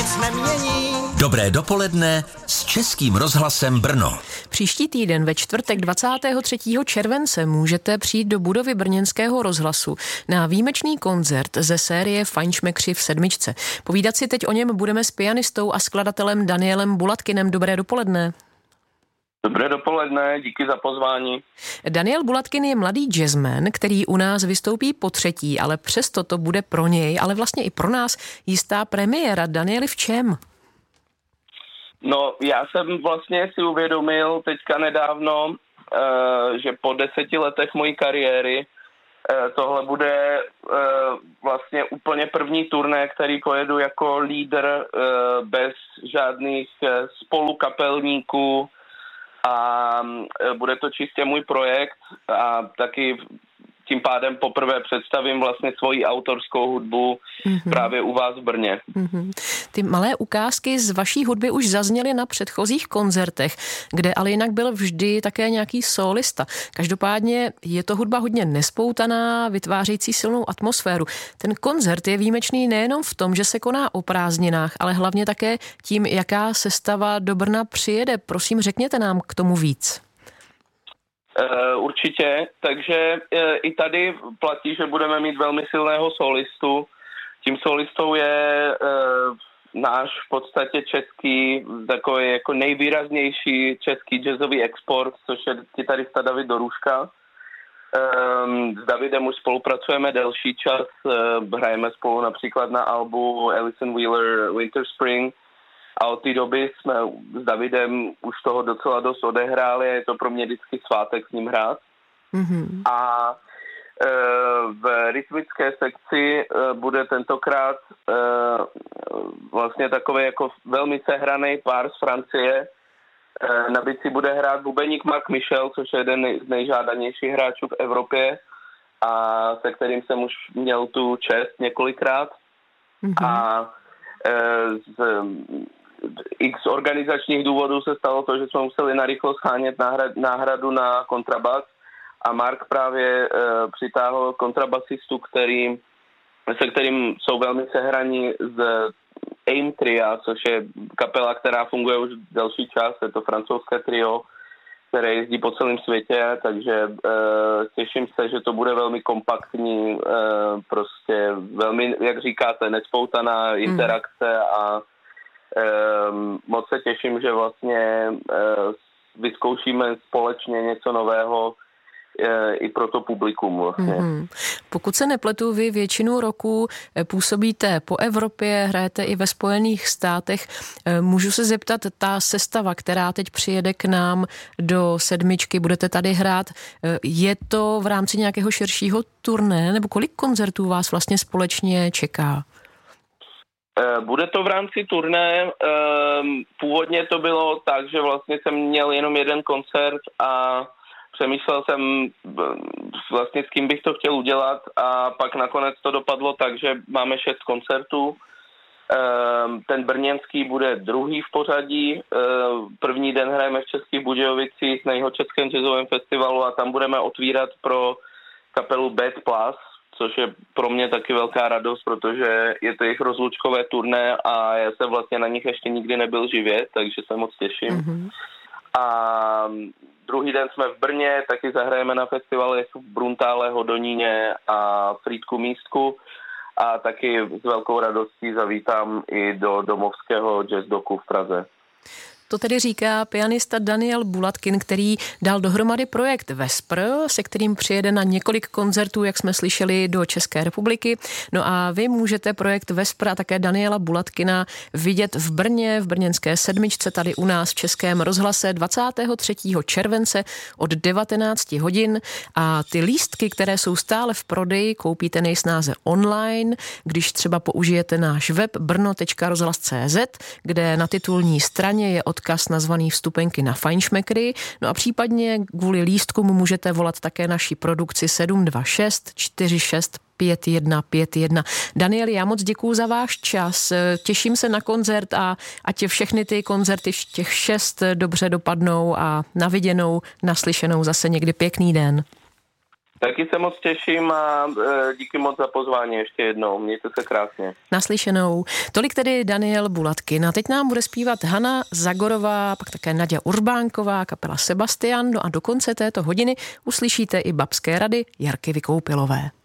nic nemění. Dobré dopoledne s Českým rozhlasem Brno. Příští týden ve čtvrtek 23. července můžete přijít do budovy brněnského rozhlasu na výjimečný koncert ze série Fajnšmekři v sedmičce. Povídat si teď o něm budeme s pianistou a skladatelem Danielem Bulatkinem. Dobré dopoledne. Dobré dopoledne, díky za pozvání. Daniel Bulatkin je mladý jazzman, který u nás vystoupí potřetí, ale přesto to bude pro něj, ale vlastně i pro nás jistá premiéra. Danieli, v čem? No, já jsem vlastně si uvědomil teďka nedávno, že po 10 letech mojí kariéry tohle bude vlastně úplně první turné, který pojedu jako lídr bez žádných spolukapelníků a bude to čistě můj projekt a taky tím pádem poprvé představím vlastně svoji autorskou hudbu právě u vás v Brně. Ty malé ukázky z vaší hudby už zazněly na předchozích koncertech, kde ale jinak byl vždy také nějaký solista. Každopádně je to hudba hodně nespoutaná, vytvářející silnou atmosféru. Ten koncert je výjimečný nejenom v tom, že se koná o prázdninách, ale hlavně také tím, jaká sestava do Brna přijede. Prosím, řekněte nám k tomu víc. Určitě, takže i tady platí, že budeme mít velmi silného solistu. Tím solistou je náš v podstatě český, takový jako nejvýraznější český jazzový export, což je kytarista David Doruška. S Davidem už spolupracujeme delší čas, hrajeme spolu například na albu Alison Wheeler Winter Spring. A od té doby jsme s Davidem už toho docela dost odehráli a je to pro mě vždycky svátek s ním hrát. A v rytmické sekci bude tentokrát vlastně takový jako velmi sehraný pár z Francie. Na bicí bude hrát bubeník Mark Michel, což je jeden z nejžádanějších hráčů v Evropě a se kterým jsem už měl tu čest několikrát. A z organizačních důvodů se stalo to, že jsme museli narychlo schánět náhradu na kontrabas a Mark právě přitáhl kontrabasistu, se kterým jsou velmi sehraní z AIM Tria, což je kapela, která funguje už delší čas, je to francouzské trio, které jezdí po celém světě, takže těším se, že to bude velmi kompaktní, prostě velmi, jak říkáte, nespoutaná interakce a moc se těším, že vlastně vyzkoušíme společně něco nového i pro to publikum vlastně. Pokud se nepletu, vy většinu roku působíte po Evropě, hrajete i ve Spojených státech. Můžu se zeptat, ta sestava, která teď přijede k nám do sedmičky, budete tady hrát, je to v rámci nějakého širšího turné, nebo kolik koncertů vás vlastně společně čeká? Bude to v rámci turné. Původně to bylo tak, že vlastně jsem měl jenom jeden koncert a přemýšlel jsem vlastně s kým bych to chtěl udělat a pak nakonec to dopadlo tak, že máme 6 koncertů. Ten brněnský bude druhý v pořadí. První den hrajeme v Českých Budějovicích na Jihočeském jazzovém festivalu a tam budeme otvírat pro kapelu Bad Plus, což je pro mě taky velká radost, protože je to jejich rozlučkové turné a já jsem vlastně na nich ještě nikdy nebyl živě, takže se moc těším. A druhý den jsme v Brně, taky zahrajeme na festivalech v Bruntále, Hodoníně a Frýdku Místku a taky s velkou radostí zavítám i do domovského jazz doku v Praze. To tedy říká pianista Daniel Bulatkin, který dal dohromady projekt Vespr, se kterým přijede na několik koncertů, jak jsme slyšeli, do České republiky. No a vy můžete projekt Vespr a také Daniela Bulatkina vidět v Brně, v brněnské sedmičce, tady u nás v Českém rozhlase 23. července od 19 hodin. A ty lístky, které jsou stále v prodeji, koupíte nejsnáze online, když třeba použijete náš web brno.rozhlas.cz, kde na titulní straně je odkaz nazvaný Vstupenky na Fajnšmekry. No a případně kvůli lístkům můžete volat také naši produkci 726 46 5151. Danieli, já moc děkuju za váš čas. Těším se na koncert a ať všechny ty koncerty, těch 6 dobře dopadnou a na viděnou, naslyšenou zase někdy. Pěkný den. Taky se moc těším a díky moc za pozvání ještě jednou. Mějte se krásně. Naslyšenou. Tolik tedy Daniel Bulatkin. A teď nám bude zpívat Hana Zagorová, pak také Naďa Urbánková, kapela Sebastian. No a do konce této hodiny uslyšíte i babské rady Jarky Vykoupilové.